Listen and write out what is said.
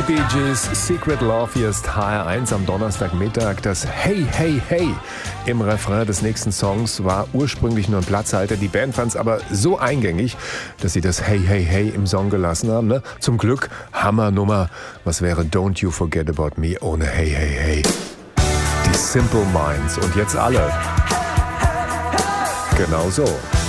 Die Bee Gees, Secret Love, hier ist HR1 am Donnerstagmittag. Das Hey, Hey, Hey im Refrain des nächsten Songs war ursprünglich nur ein Platzhalter. Die Band fand es aber so eingängig, dass sie das Hey, Hey, Hey im Song gelassen haben. Ne? Zum Glück, Hammernummer. Was wäre Don't You Forget About Me ohne Hey, Hey, Hey? Die Simple Minds und jetzt alle. Genau so.